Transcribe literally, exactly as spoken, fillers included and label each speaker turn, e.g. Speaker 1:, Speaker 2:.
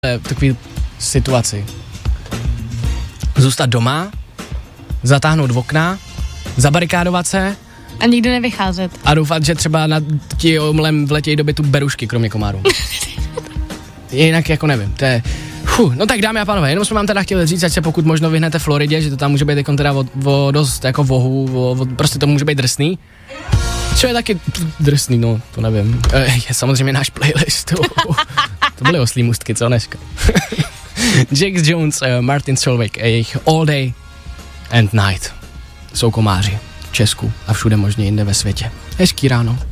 Speaker 1: v takové situaci. Zůstat doma, zatáhnout v okna, zabarikádovat se
Speaker 2: a nikdy nevycházet.
Speaker 1: A doufat, že třeba na ti omlem vletějí do bytu berušky, kromě komárů. Jinak jako nevím, to je... Fuh, no tak dámy a pánové, jenom jsme vám teda chtěli říct, ať se pokud možno vyhnete Floridě, že to tam může být jako teda o, o dost jako vohu, o, o, prostě to může být drsný. Co je taky drsný, no, to nevím. Je samozřejmě náš playlist. To byly oslí můstky, co dneska? Jax Jones, uh, Martin Solveig a jejich All Day and Night. Jsou komáři v Česku a všude možně jinde ve světě. Hezký ráno.